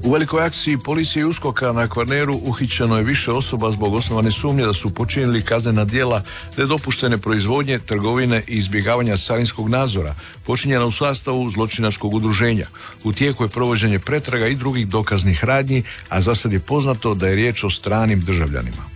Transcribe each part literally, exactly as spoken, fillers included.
U velikoj akciji policije i USKOK-a na Kvarneru uhićeno je više osoba zbog osnovane sumnje da su počinili kaznena djela nedopuštene proizvodnje, trgovine i izbjegavanja carinskog nadzora, počinjena u sastavu zločinačkog udruženja. U tijeku je provođenje pretraga i drugih dokaznih radnji, a za sad je poznato da je riječ o stranim državljanima.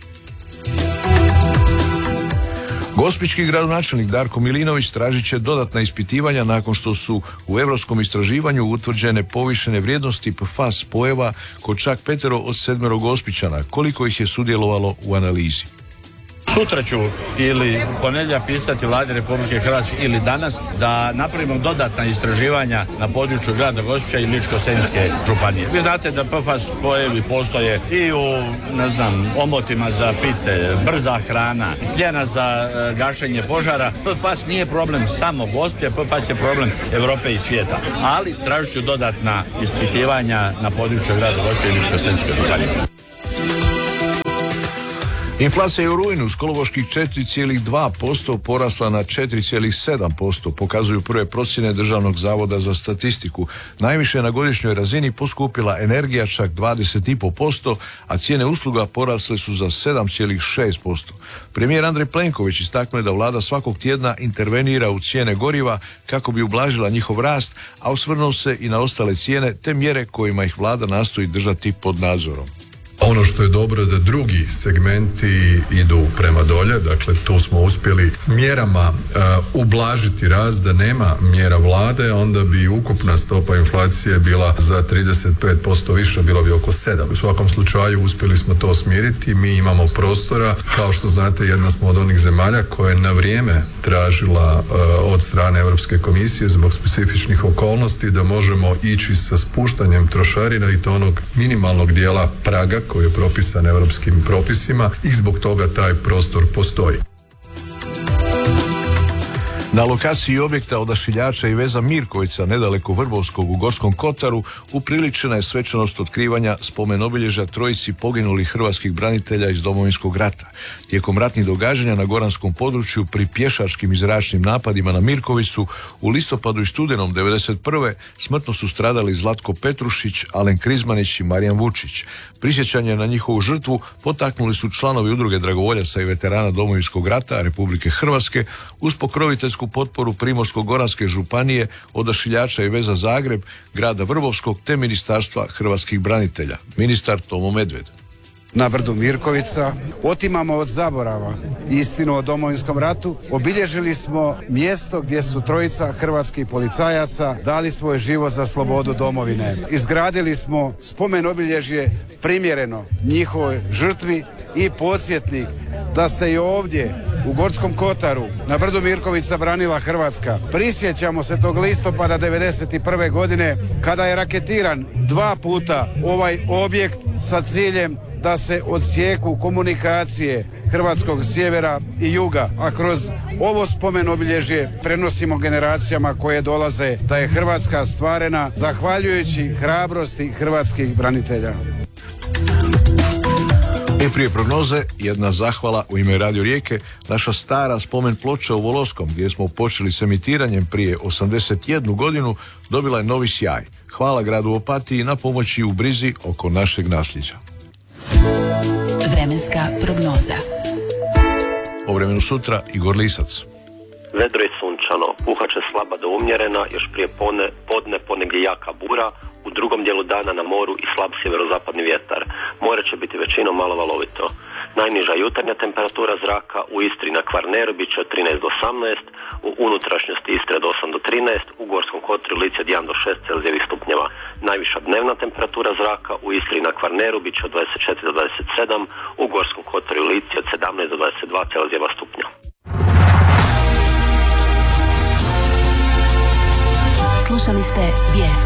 Gospićki gradonačelnik Darko Milinović tražit će dodatna ispitivanja nakon što su u europskom istraživanju utvrđene povišene vrijednosti P F A S spojeva kod čak petero od sedmero Gospićana, koliko ih je sudjelovalo u analizi. Sutra ću ili ponedjeljak pisati Vladi Republike Hrvatske ili danas da napravimo dodatna istraživanja na području grada Gospića i Ličko-senjske županije. Vi znate da P F A S spojevi postoje i u, ne znam, omotima za pice, brza hrana, pljena za e, gašenje požara. P F A S nije problem samo Gospića, P F A S je problem Europe i svijeta. Ali tražit ću dodatna ispitivanja na području grada Gospića i Ličko-senjske županije. Inflacija je u rujnu s kolovoških četiri zarez dva posto porasla na četiri zarez sedam posto, pokazuju prve procjene Državnog zavoda za statistiku. Najviše na godišnjoj razini poskupila energija čak dvadeset zarez pet posto, a cijene usluga porasle su za sedam zarez šest posto. Premijer Andrej Plenković istaknuo je da vlada svakog tjedna intervenira u cijene goriva kako bi ublažila njihov rast, a osvrnuo se i na ostale cijene te mjere kojima ih vlada nastoji držati pod nadzorom. Ono što je dobro da drugi segmenti idu prema dolje, dakle tu smo uspjeli mjerama uh, ublažiti rast, da nema mjera vlade, onda bi ukupna stopa inflacije bila za trideset pet posto više, bilo bi oko sedam. U svakom slučaju uspjeli smo to smiriti, mi imamo prostora, kao što znate jedna smo od onih zemalja koja je na vrijeme tražila uh, od strane Europske komisije zbog specifičnih okolnosti da možemo ići sa spuštanjem trošarina i to onog minimalnog dijela praga koji je propisan europskim propisima i zbog toga taj prostor postoji. Na lokaciji objekta Odašiljača i veza Mirkovica, nedaleko Vrbovskog u Gorskom kotaru, upriličena je svečanost otkrivanja spomen obilježja trojici poginulih hrvatskih branitelja iz Domovinskog rata. Tijekom ratnih događanja na goranskom području pri pješačkim i zračnim napadima na Mirkovicu u listopadu i studenom devedeset prve smrtno su stradali Zlatko Petrušić, Alen Krizmanić i Marijan Vučić. Prisjećanje na njihovu žrtvu potaknuli su članovi udruge dragovoljaca i veterana Domovinskog rata Republike Hrvatske uz pokroviteljsku potporu Primorsko-goranske županije, Odašiljača i veza Zagreb, grada Vrbovskog te Ministarstva hrvatskih branitelja. Ministar Tomo Medved. Na brdu Mirkovica otimamo od zaborava istinu o Domovinskom ratu. Obilježili smo mjesto gdje su trojica hrvatskih policajaca dali svoj život za slobodu domovine. Izgradili smo spomen obilježje primjereno njihovoj žrtvi i podsjetnik da se i ovdje u Gorskom kotaru na brdu Mirkovica branila Hrvatska. Prisjećamo se tog listopada devedeset prve godine kada je raketiran dva puta ovaj objekt sa ciljem da se odsijeku komunikacije hrvatskog sjevera i juga, a kroz ovo spomen obilježje prenosimo generacijama koje dolaze da je Hrvatska stvarena zahvaljujući hrabrosti hrvatskih branitelja. I prije prognoze, jedna zahvala u ime Radio Rijeke, naša stara spomen ploča u Voloskom, gdje smo počeli s emitiranjem prije osamdeset jednu godinu, dobila je novi sjaj. Hvala gradu Opatiji na pomoći u brizi oko našeg nasljeđa. Vremenska prognoza. O vremenu sutra Igor Lisac. Vedro je sunčano, puhaće slaba do umjerena, još prije pone, podne ponegdje jaka bura, u drugom dijelu dana na moru i slab sjeverozapadni vjetar. More će biti većinom malo valovito. Najniža jutarnja temperatura zraka u Istri na Kvarneru bit će od trinaest do osamnaest, u unutrašnjosti Istre od osam do trinaest, u Gorskom kotaru i Lici od jedan do šest celzijevih stupnjeva. Najviša dnevna temperatura zraka u Istri na Kvarneru bit će od dvadeset četiri do dvadeset sedam, u Gorskom kotaru i Lici od sedamnaest do dvadeset dva celzijeva stupnja. Slušali ste vijesti.